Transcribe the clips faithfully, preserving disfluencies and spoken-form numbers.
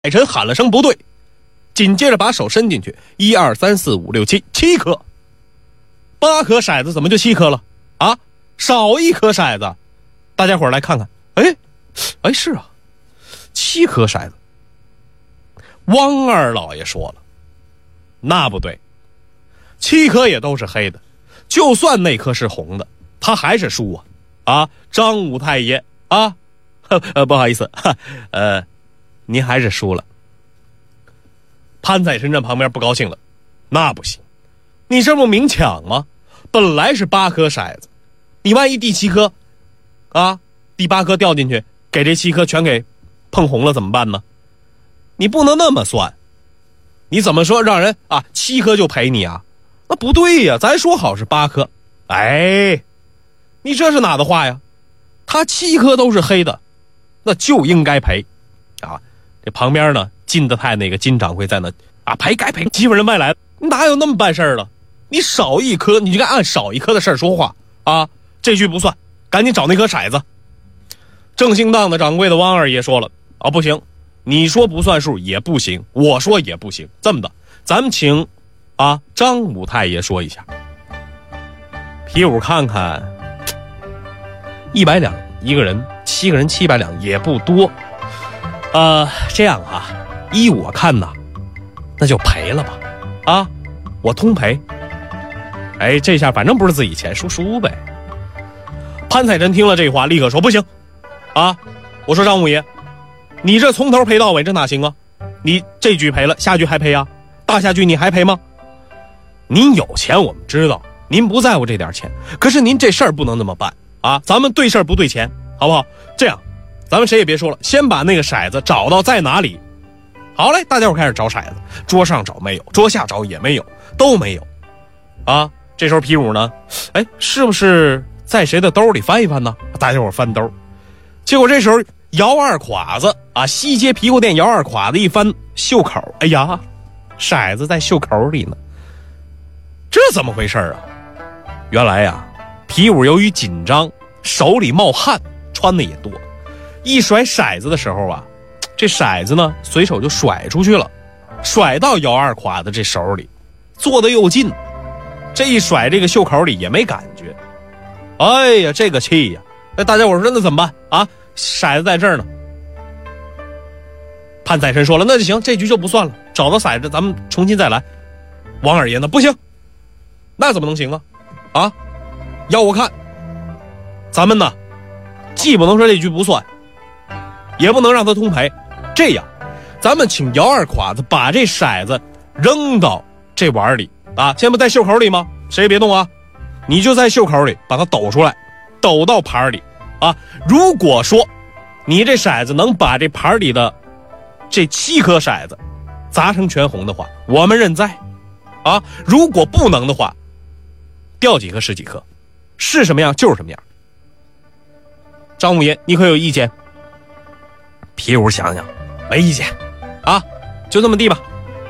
海臣喊了声不对，紧接着把手伸进去，一二三四五六七，七颗。八颗骰子怎么就七颗了啊？少一颗骰子。大家伙来看看，哎哎是啊，七颗骰子。汪二老爷说了，那不对，七颗也都是黑的，就算那颗是红的，他还是输啊！啊，张武太爷啊，呃，不好意思，呃，您还是输了。潘彩臣站旁边不高兴了，那不行，你这不明抢吗？本来是八颗骰子，你万一第七颗，啊，第八颗掉进去，给这七颗全给碰红了怎么办呢？你不能那么算，你怎么说让人啊七颗就赔你啊？那不对呀，咱说好是八颗。哎，你这是哪的话呀？他七颗都是黑的，那就应该赔啊！这旁边呢，金德泰那个金掌柜在那啊赔该赔，欺负人外来，哪有那么办事儿的？你少一颗，你就该按少一颗的事儿说话啊！这局不算，赶紧找那颗骰子。正兴当的掌柜的汪二爷说了啊，不行。你说不算数也不行，我说也不行。这么的，咱们请啊张武太爷说一下。皮五看看，一百两一个人，七个人七百两也不多。呃，这样啊，依我看呐，那就赔了吧。啊，我通赔。哎，这下反正不是自己钱，输输呗。潘彩臣听了这话，立刻说不行。啊，我说张五爷。你这从头赔到尾，这哪行啊？你这局赔了，下局还赔啊？大下局你还赔吗？您有钱我们知道，您不在乎这点钱，可是您这事儿不能那么办啊！咱们对事儿不对钱，好不好？这样，咱们谁也别说了，先把那个骰子找到在哪里。好嘞，大家伙开始找骰子，桌上找没有，桌下找也没有，都没有。啊，这时候皮五呢，哎，是不是在谁的兜里翻一翻呢？大家伙翻兜，结果这时候。姚二侉子啊，西街皮裤店姚二侉子一翻袖口，哎呀，骰子在袖口里呢，这怎么回事啊？原来呀，皮五由于紧张，手里冒汗，穿的也多，一甩骰子的时候啊，这骰子呢随手就甩出去了，甩到姚二侉子这手里，坐得又近，这一甩这个袖口里也没感觉。哎呀，这个气呀！那大家伙说那怎么办啊？骰子在这儿呢。潘彩臣说了，那就行，这局就不算了，找到骰子咱们重新再来。王二爷呢，不行，那怎么能行啊？啊，要我看，咱们呢，既不能说这局不算，也不能让他通赔。这样，咱们请姚二侉子把这骰子扔到这碗里啊，先不在袖口里吗？谁也别动啊，你就在袖口里把它抖出来，抖到盘里。啊，如果说你这骰子能把这盘里的这七颗骰子砸成全红的话，我们认栽。啊，如果不能的话，掉几颗是几颗，是什么样就是什么样。张五爷，你可有意见？皮五想想，没意见。啊，就这么地吧。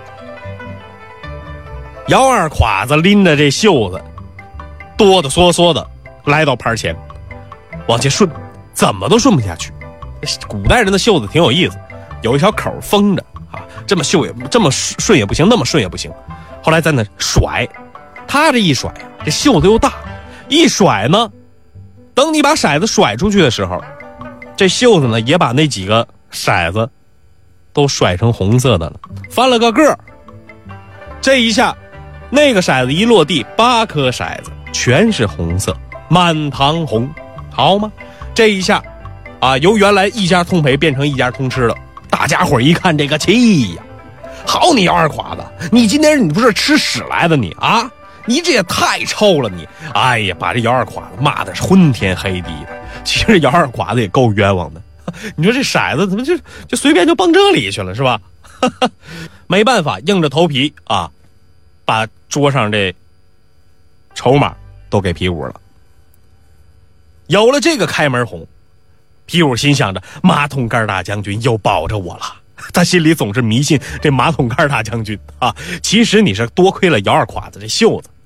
姚二侉子拎着这袖子，哆哆嗦嗦的来到盘前。往前顺，怎么都顺不下去。古代人的袖子挺有意思，有一条口封着啊，这么袖也这么顺也不行，那么顺也不行。后来在那甩，他这一甩，这袖子又大，一甩呢，等你把骰子甩出去的时候，这袖子呢也把那几个骰子都甩成红色的了，翻了个个。这一下，那个骰子一落地，八颗骰子全是红色，满堂红。好吗？这一下啊，由原来一家通赔变成一家通吃了。大家伙一看这个气呀，好你姚二侉子，你今天你不是吃屎来的你啊？你这也太臭了你！哎呀，把这姚二侉子骂的是昏天黑地的。其实姚二侉子也够冤枉的，你说这骰子怎么就就随便就蹦这里去了是吧？没办法，硬着头皮啊，把桌上这筹码都给皮五了。有了这个开门红，皮五心想着马桶盖大将军又保着我了。他心里总是迷信这马桶盖大将军啊。其实你是多亏了姚二侉子这袖子